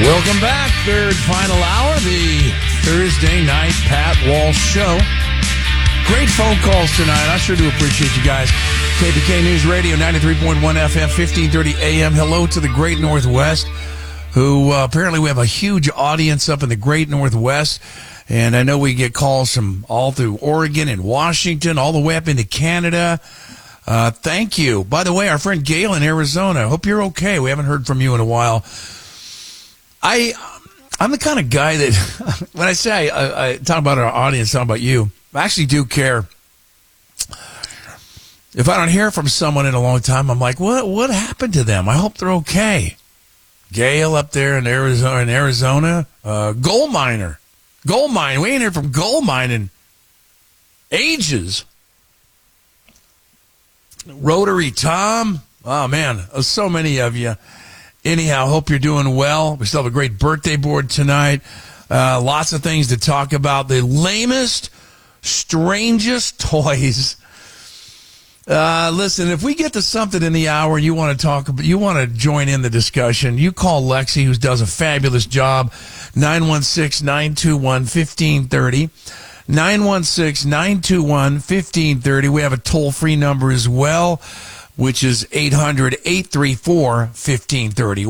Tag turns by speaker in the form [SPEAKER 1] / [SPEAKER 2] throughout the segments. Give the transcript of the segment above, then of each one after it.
[SPEAKER 1] Welcome back. Third final hour, the Thursday night Pat Walsh Show. Great phone calls tonight. I sure do appreciate you guys. KPK News Radio, 93.1 FM, 1530 AM. Hello to the Great Northwest, who apparently we have a huge audience up in the Great Northwest. And I know we get calls from all through Oregon and Washington, all the way up into Canada. Thank you. By the way, our friend Gail in Arizona, I hope you're okay. We haven't heard from you in a while. I'm the kind of guy that, when I say I talk about our audience, talk about you, I actually do care. If I don't hear from someone in a long time, I'm like, what happened to them? I hope they're okay. Gail up there in Arizona, gold miner. Gold mine. We ain't heard from gold mine in ages. Rotary Tom. Oh, man. So many of you. Anyhow, hope you're doing well. We still have a great birthday board tonight. Lots of things to talk about. The lamest, strangest toys. Listen, if we get to something in the hour and you want to talk, you want to join in the discussion, you call Lexi, who does a fabulous job, 916-921-1530. 916-921-1530. We have a toll-free number as well, which is 800-834-1530.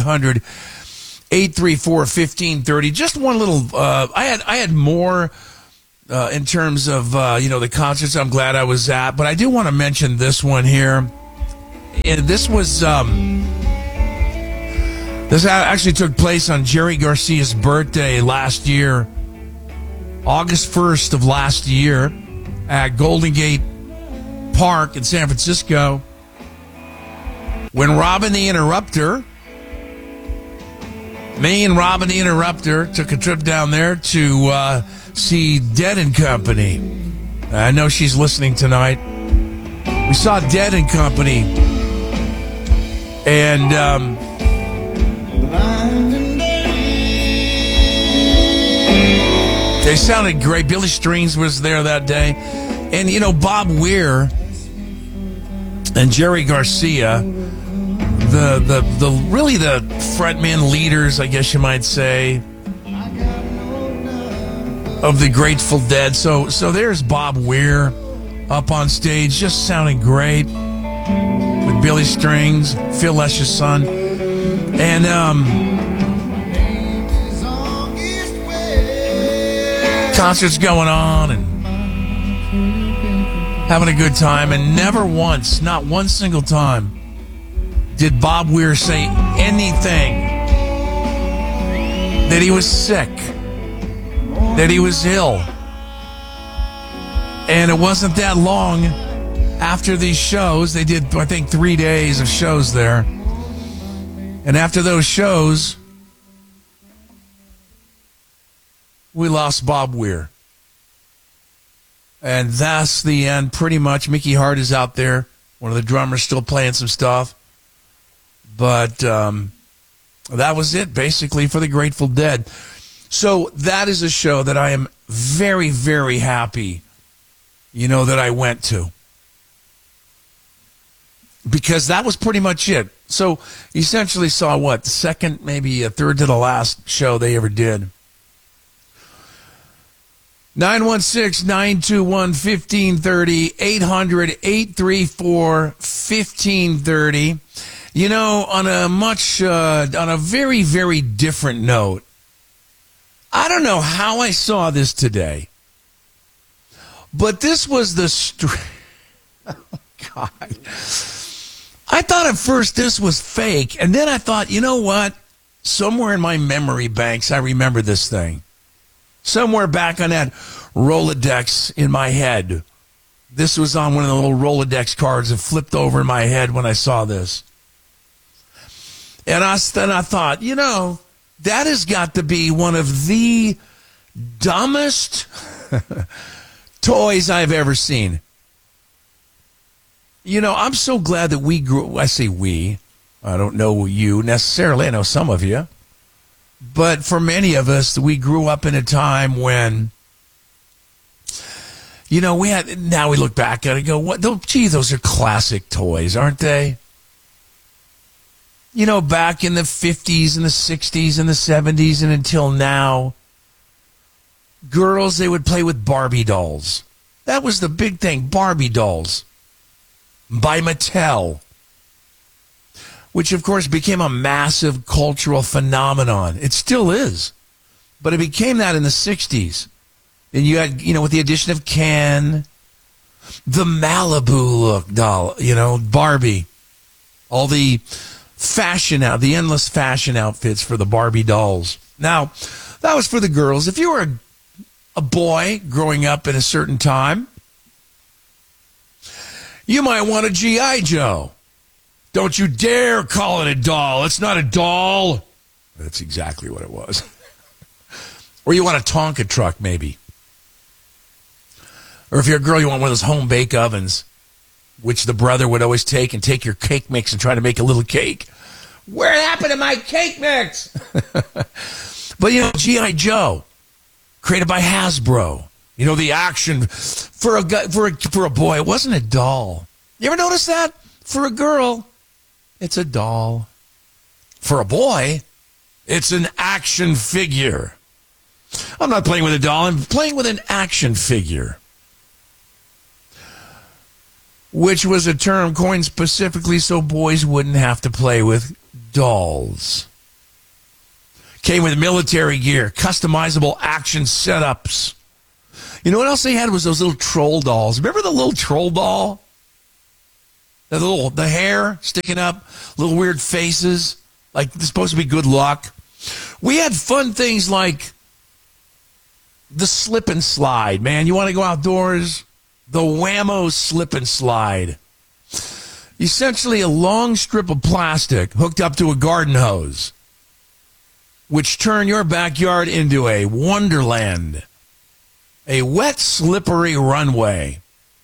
[SPEAKER 1] 1-800-834-1530. Just one little, I had more in terms of, the concerts I'm glad I was at, but I do want to mention this one here. And this was, this actually took place on Jerry Garcia's birthday last year, August 1st of last year at Golden Gate Park in San Francisco, when Robin the Interrupter, me and Robin the Interrupter took a trip down there to see Dead and Company. I know she's listening tonight. We saw Dead and Company, and they sounded great. Billy Strings was there that day, and Bob Weir and Jerry Garcia, the really the frontman leaders, I guess you might say, of the Grateful Dead. So there's Bob Weir up on stage, just sounding great with Billy Strings, Phil Lesh's son, and concerts going on and having a good time, and never once, not one single time, did Bob Weir say anything that he was sick, that he was ill. And it wasn't that long after these shows. They did, I think, 3 days of shows there. And after those shows, we lost Bob Weir. And that's the end, pretty much. Mickey Hart is out there, one of the drummers, still playing some stuff. But that was it, basically, for the Grateful Dead. So that is a show that I am very, very happy, that I went to. Because that was pretty much it. So essentially saw the second, maybe a third to the last show they ever did. 916-921-1530, 800-834-1530. On a very, very different note, I don't know how I saw this today, but this was oh, God. I thought at first this was fake, and then I thought, you know what? Somewhere in my memory banks, I remember this thing. Somewhere back on that Rolodex in my head. This was on one of the little Rolodex cards that flipped over in my head when I saw this. And then I thought, that has got to be one of the dumbest toys I've ever seen. I'm so glad that we grew, I say we, I don't know you necessarily, I know some of you, but for many of us, we grew up in a time when, now we look back at it and go, those are classic toys, aren't they? back in the 50s and the 60s and the 70s and until now, girls, they would play with Barbie dolls. That was the big thing, Barbie dolls by Mattel, which, of course, became a massive cultural phenomenon. It still is. But it became that in the 60s. And you had, with the addition of Ken, the Malibu look doll, Barbie, all the fashion the endless fashion outfits for the Barbie dolls. Now, that was for the girls. If you were a boy growing up in a certain time, you might want a G.I. Joe. Don't you dare call it a doll. It's not a doll. That's exactly what it was. Or you want a Tonka truck, maybe. Or if you're a girl, you want one of those home bake ovens, which the brother would always take your cake mix and try to make a little cake. Where happened to my cake mix? But, G.I. Joe, created by Hasbro. The action for a boy, it wasn't a doll. You ever notice that? For a girl, it's a doll. For a boy, it's an action figure. I'm not playing with a doll. I'm playing with an action figure, which was a term coined specifically so boys wouldn't have to play with dolls. Came with military gear, customizable action setups. You know what else they had was those little troll dolls. Remember the little troll doll? The hair sticking up, little weird faces, like it's supposed to be good luck. We had fun things like the slip and slide, man. You want to go outdoors? The Whammo slip and slide. Essentially a long strip of plastic hooked up to a garden hose, which turn your backyard into a wonderland. A wet, slippery runway.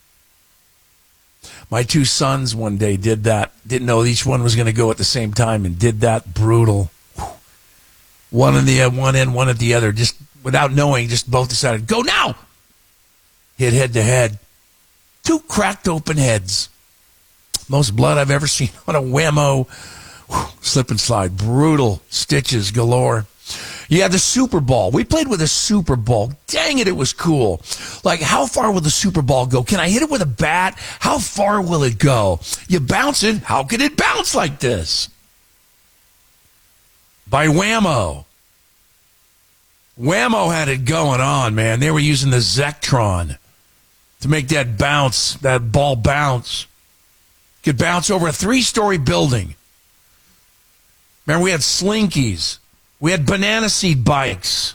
[SPEAKER 1] My two sons one day did that. Didn't know each one was going to go at the same time and did that. Brutal. One in the one end, one at the other. Just without knowing, just both decided, go now! Hit head to head. Two cracked open heads. Most blood I've ever seen on a Whammo slip and slide. Brutal. Stitches galore. You had the Super Ball. We played with a Super Ball. Dang it was cool. Like, how far will the Super Ball go? Can I hit it with a bat? How far will it go? You bounce it. How can it bounce like this? By Whammo. Whammo had it going on, man. They were using the Zectron to make that bounce, that ball bounce. Could bounce over a 3-story building. Remember, we had Slinkies. We had banana seed bikes.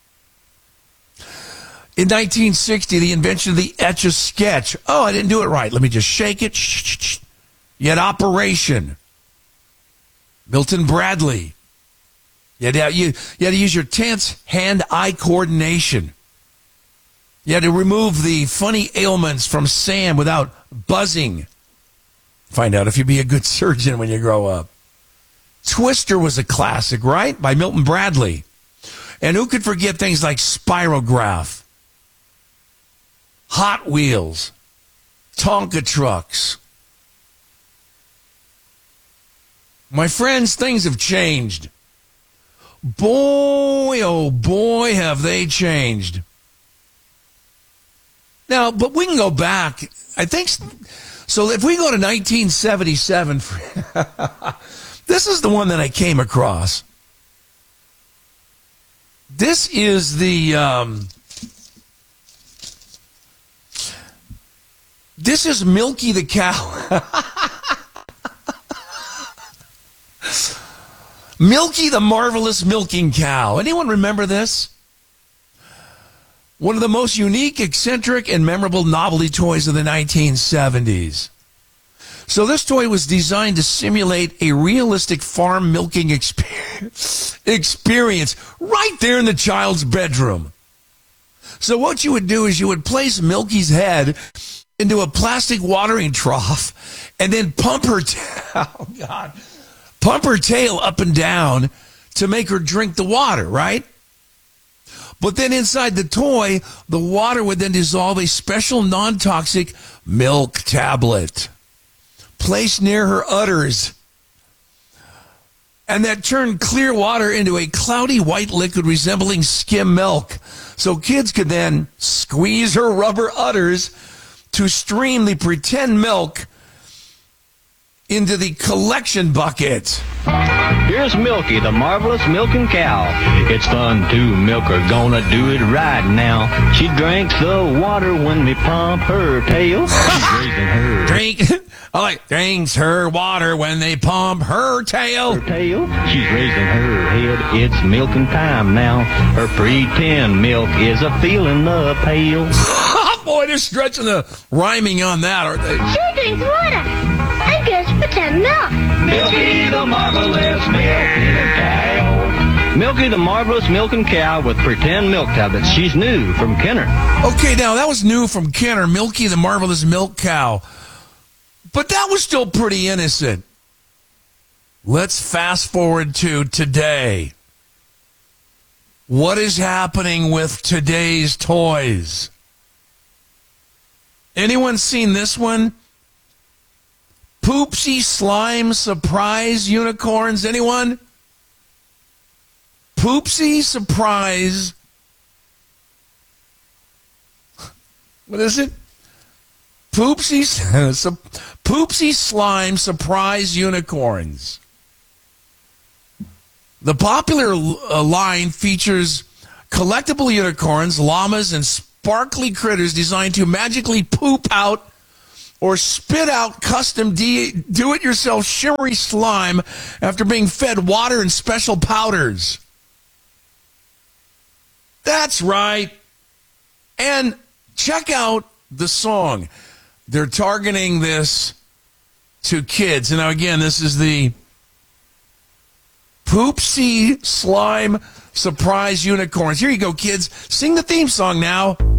[SPEAKER 1] In 1960, the invention of the Etch-a-Sketch. Oh, I didn't do it right. Let me just shake it. You had Operation. Milton Bradley. You had to use your tense hand-eye coordination. You had to remove the funny ailments from Sam without buzzing. Find out if you'd be a good surgeon when you grow up. Twister was a classic, right? By Milton Bradley. And who could forget things like Spirograph, Hot Wheels, Tonka trucks. My friends, things have changed. Boy, oh boy, have they changed. Now, but we can go back. I think so. If we go to 1977, this is the one that I came across. This is the this is Milky the cow. Milky the Marvelous Milking Cow. Anyone remember this? One of the most unique, eccentric, and memorable novelty toys of the 1970s. So this toy was designed to simulate a realistic farm milking experience right there in the child's bedroom. So what you would do is you would place Milky's head into a plastic watering trough and then pump her tail up and down to make her drink the water, right? But then inside the toy, the water would then dissolve a special non-toxic milk tablet placed near her udders. and that turned clear water into a cloudy white liquid resembling skim milk. So kids could then squeeze her rubber udders to stream the pretend milk into the collection bucket.
[SPEAKER 2] Here's Milky, the marvelous milking cow. It's fun to milk her, gonna do it right now. She drinks the water when we pump her tail. She's raising her
[SPEAKER 1] drinks her water when they pump her tail.
[SPEAKER 2] She's raising her head. It's milking time now. Her pretend milk is a feeling the pail.
[SPEAKER 1] Boy, they're stretching the rhyming on that, aren't they?
[SPEAKER 3] She drinks water. I guess pretend milk.
[SPEAKER 2] Milky the marvelous milking cow. Milky the marvelous milking cow with pretend milk tablets. She's new from Kenner.
[SPEAKER 1] Okay, now that was new from Kenner, Milky the marvelous milk cow. But that was still pretty innocent. Let's fast forward to today. What is happening with today's toys? Anyone seen this one? Poopsie slime surprise unicorns. Anyone? Poopsie surprise. What is it? Poopsie slime surprise unicorns. The popular line features collectible unicorns, llamas, and sparkly critters designed to magically poop out or spit out custom do-it-yourself shimmery slime after being fed water and special powders. That's right. And check out the song. They're targeting this to kids. And now, again, this is the Poopsie Slime Surprise Unicorns. Here you go, kids. Sing the theme song now.